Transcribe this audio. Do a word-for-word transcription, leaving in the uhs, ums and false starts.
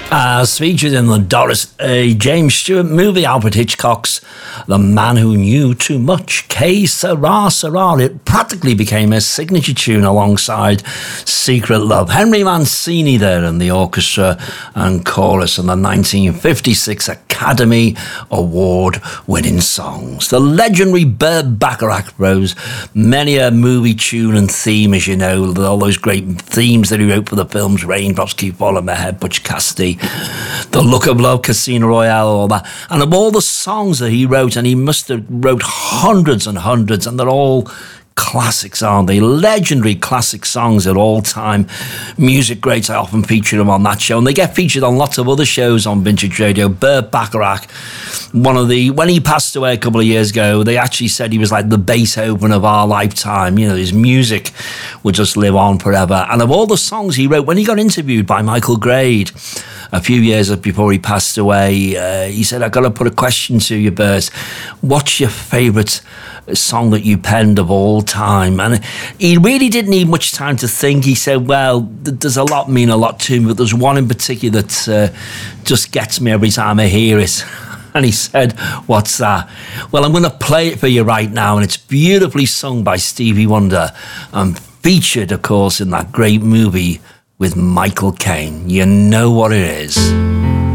As featured in the Doris A. James Stewart movie, Alfred Hitchcock's The Man Who Knew Too Much, Que Sera Sera. It practically became a signature tune alongside Secret Love. Henry Mancini there in the orchestra and chorus in the nineteen fifty-six Academy Award winning songs. The legendary Burt Bacharach wrote many a movie tune and theme, as you know, all those great themes that he wrote for the films Raindrops Keep Falling on My Head, Butch Cassidy, The Look of Love, Casino Royale, all that. And of all the songs that he wrote, and he must have wrote hundreds and hundreds, and they're all classics, aren't they? Legendary classic songs at all time. Music greats, I often feature them on that show, and they get featured on lots of other shows on Vintage Radio. Burt Bacharach, one of the, when he passed away a couple of years ago, they actually said he was like the Beethoven of our lifetime. You know, his music would just live on forever. And of all the songs he wrote, when he got interviewed by Michael Grade a few years before he passed away, uh, he said, I've got to put a question to you, Burt. What's your favourite song that you penned of all time? And he really didn't need much time to think. He said, well, th- there's a lot mean a lot to me, but there's one in particular that uh, just gets me every time I hear it. And he said, what's that? Well, I'm going to play it for you right now, and it's beautifully sung by Stevie Wonder and featured, of course, in that great movie with Michael Caine. You know what it is.